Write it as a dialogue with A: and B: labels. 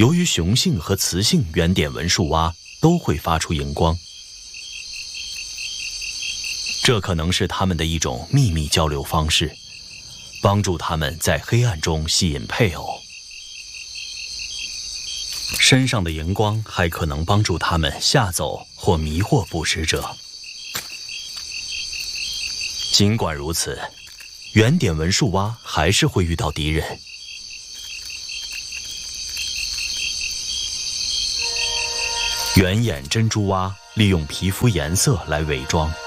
A: 由于雄性和雌性圆点纹树蛙都会发出荧光，这可能是它们的一种秘密交流方式，帮助它们在黑暗中吸引配偶。身上的荧光还可能帮助它们吓走或迷惑捕食者。尽管如此，圆点纹树蛙还是会遇到敌人。圆眼珍珠蛙利用皮肤颜色来伪装，